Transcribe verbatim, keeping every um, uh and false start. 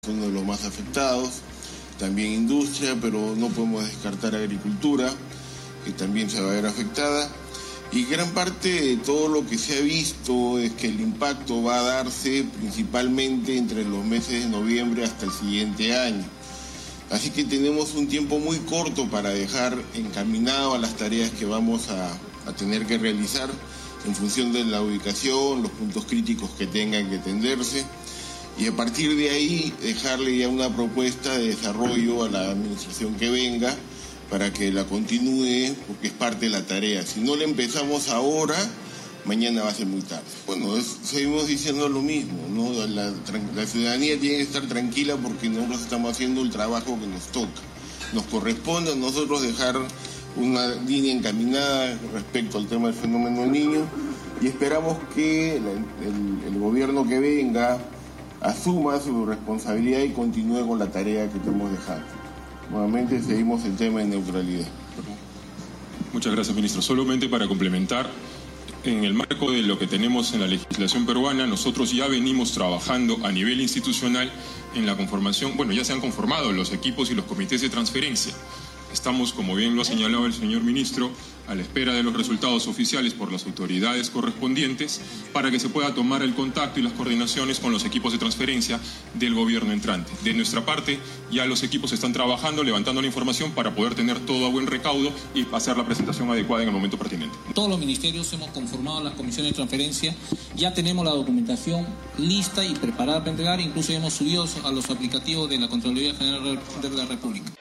uno de los más afectados, también industria, pero no podemos descartar agricultura, que también se va a ver afectada. Y gran parte de todo lo que se ha visto es que el impacto va a darse principalmente entre los meses de noviembre hasta el siguiente año. Así que tenemos un tiempo muy corto para dejar encaminado a las tareas que vamos a, a tener que realizar en función de la ubicación, los puntos críticos que tengan que atenderse. Y a partir de ahí dejarle ya una propuesta de desarrollo a la administración que venga para que la continúe, porque es parte de la tarea. Si no la empezamos ahora, mañana va a ser muy tarde. Bueno, es, seguimos diciendo lo mismo, ¿no? La, la ciudadanía tiene que estar tranquila porque nosotros estamos haciendo el trabajo que nos toca. Nos corresponde a nosotros dejar una línea encaminada respecto al tema del fenómeno del Niño y esperamos que el, el, el gobierno que venga asuma su responsabilidad y continúe con la tarea que tenemos dejado. Nuevamente seguimos el tema de neutralidad. Muchas gracias, ministro. Solamente para complementar, en el marco de lo que tenemos en la legislación peruana, nosotros ya venimos trabajando a nivel institucional en la conformación, bueno, ya se han conformado los equipos y los comités de transferencia. Estamos, como bien lo ha señalado el señor ministro, a la espera de los resultados oficiales por las autoridades correspondientes para que se pueda tomar el contacto y las coordinaciones con los equipos de transferencia del gobierno entrante. De nuestra parte, ya los equipos están trabajando, levantando la información para poder tener todo a buen recaudo y hacer la presentación adecuada en el momento pertinente. Todos los ministerios hemos conformado las comisiones de transferencia, ya tenemos la documentación lista y preparada para entregar, incluso hemos subido a los aplicativos de la Contraloría General de la República.